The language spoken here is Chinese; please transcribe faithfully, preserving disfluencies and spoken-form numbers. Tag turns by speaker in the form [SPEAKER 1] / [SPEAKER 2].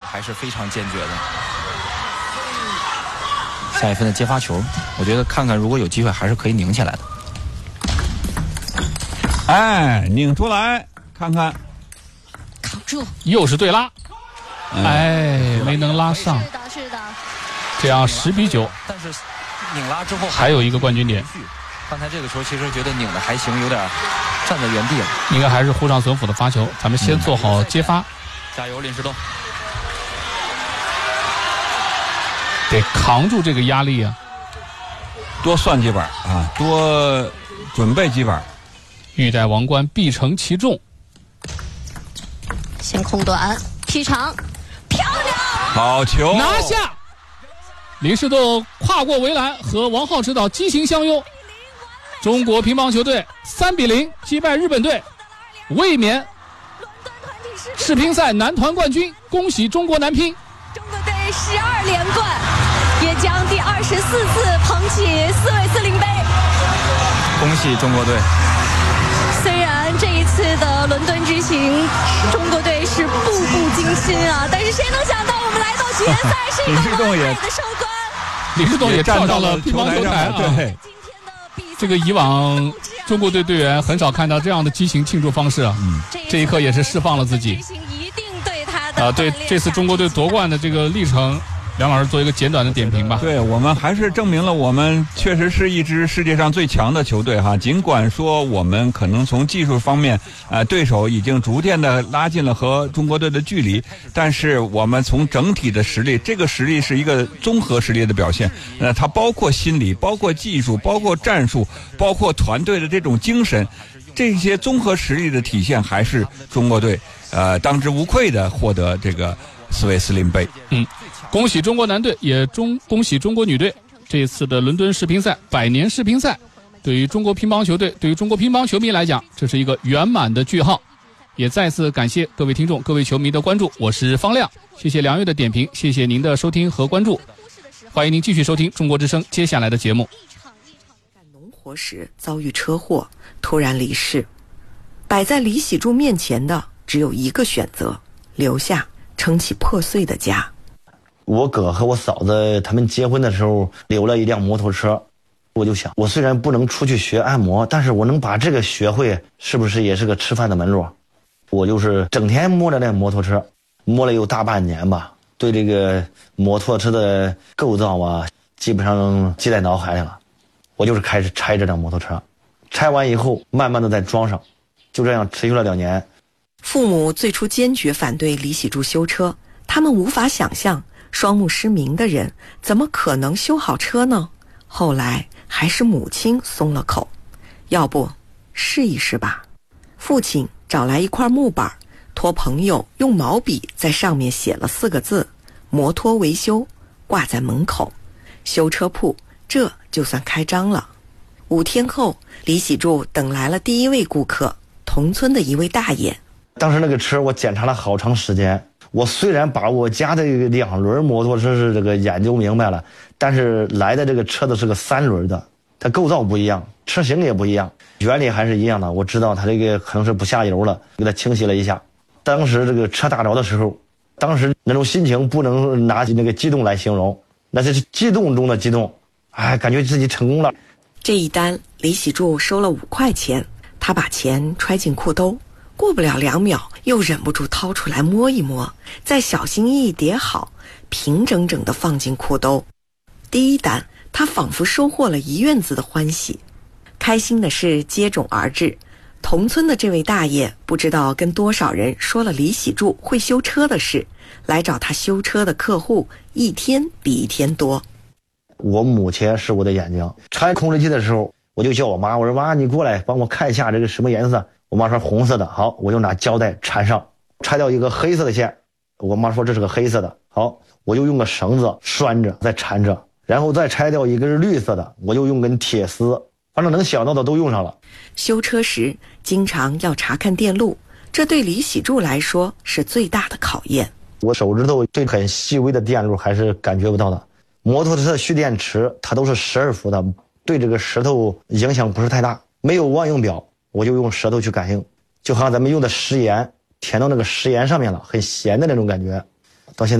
[SPEAKER 1] 还是非常坚决的。下一分的接发球，我觉得看看如果有机会还是可以拧起来的。
[SPEAKER 2] 哎，拧出来看看，
[SPEAKER 3] 扛住，
[SPEAKER 4] 又是对拉，嗯、哎，没能拉上。
[SPEAKER 3] 是的，是的。
[SPEAKER 4] 这样十比九，
[SPEAKER 1] 但是拧拉之后
[SPEAKER 4] 还有一个冠军点。
[SPEAKER 1] 刚才这个球其实觉得拧的还行，有点站在原地了。
[SPEAKER 4] 应该还是沪上损辅的发球，咱们先做好接发。嗯、
[SPEAKER 1] 加油，林世栋！
[SPEAKER 4] 得扛住这个压力啊，
[SPEAKER 2] 多算几板啊，多准备几板。
[SPEAKER 4] 欲戴王冠，必承其重。
[SPEAKER 3] 先空短，劈长，漂亮！
[SPEAKER 2] 好球，
[SPEAKER 4] 拿下！林世栋跨过围栏，和王皓指导激情相拥。中国乒乓球队三比零击败日本队，卫冕世乒赛男团冠军，恭喜中国男乒！
[SPEAKER 3] 中国队十二连冠，也将第二十四次捧起斯韦斯林杯。
[SPEAKER 1] 恭喜中国队！
[SPEAKER 3] 虽然这一次的伦敦之行，中国队是步步惊心啊，但是谁能想到我们来到决赛是一个完美的收官。
[SPEAKER 4] 林世栋也站到了乒乓球台啊！
[SPEAKER 2] 对，
[SPEAKER 4] 这个以往中国队队员很少看到这样的激情庆祝方式啊！嗯，这一刻也是释放了自己。
[SPEAKER 3] 一定对他的
[SPEAKER 4] 啊，对这次中国队夺冠的这个历程。梁老师做一个简短的点评吧。
[SPEAKER 2] 对，我们还是证明了我们确实是一支世界上最强的球队哈。尽管说我们可能从技术方面，呃，对手已经逐渐的拉近了和中国队的距离，但是我们从整体的实力，这个实力是一个综合实力的表现。呃，它包括心理，包括技术，包括战术，包括团队的这种精神，这些综合实力的体现，还是中国队呃当之无愧的获得这个斯韦斯林杯。
[SPEAKER 4] 嗯。恭喜中国男队，也中恭喜中国女队。这次的伦敦世乒赛百年世乒赛，对于中国乒乓球队，对于中国乒乓球迷来讲，这是一个圆满的句号。也再次感谢各位听众、各位球迷的关注，我是方亮，谢谢梁月的点评，谢谢您的收听和关注，欢迎您继续收听中国之声接下来的节目。
[SPEAKER 5] 干农活时遭遇车祸，突然离世，摆在李喜柱面前的只有一个选择：留下撑起破碎的家。
[SPEAKER 6] 我哥和我嫂子他们结婚的时候留了一辆摩托车，我就想，我虽然不能出去学按摩，但是我能把这个学会，是不是也是个吃饭的门路？我就是整天摸着那摩托车，摸了有大半年吧，对这个摩托车的构造啊，基本上记在脑海里了。我就是开始拆这辆摩托车，拆完以后慢慢的再装上，就这样持续了两年。
[SPEAKER 5] 父母最初坚决反对李喜柱修车，他们无法想象双目失明的人怎么可能修好车呢？后来还是母亲松了口，要不试一试吧。父亲找来一块木板，托朋友用毛笔在上面写了四个字：摩托维修，挂在门口。修车铺这就算开张了。五天后，李喜柱等来了第一位顾客，同村的一位大爷。
[SPEAKER 6] 当时那个车我检查了好长时间，我虽然把我家的两轮摩托车是这个研究明白了，但是来的这个车子是个三轮的，它构造不一样，车型也不一样，原理还是一样的。我知道它这个可能是不下油了，给它清洗了一下。当时这个车打着的时候，当时那种心情不能拿起那个激动来形容，那是激动中的激动，哎，感觉自己成功了。
[SPEAKER 5] 这一单李喜柱收了五块钱，他把钱揣进裤兜，过不了两秒又忍不住掏出来摸一摸，再小心翼翼叠好，平整整地放进裤兜。第一单他仿佛收获了一院子的欢喜。开心的事接踵而至，同村的这位大爷不知道跟多少人说了李喜柱会修车的事，来找他修车的客户一天比一天多。
[SPEAKER 6] 我母亲是我的眼睛，拆控制器的时候我就叫我妈，我说妈，你过来帮我看一下这个什么颜色。我妈说红色的，好，我就拿胶带缠上，拆掉一个黑色的线，我妈说这是个黑色的，好，我就用个绳子拴着再缠着，然后再拆掉一根绿色的，我就用根铁丝，反正能想到的都用上了。
[SPEAKER 5] 修车时经常要查看电路，这对李喜柱来说是最大的考验。
[SPEAKER 6] 我手指头对很细微的电路还是感觉不到的。摩托车的蓄电池它都是十二伏的，对这个石头影响不是太大。没有万用表，我就用舌头去感应，就好像咱们用的食盐填到那个食盐上面了，很咸的那种感觉。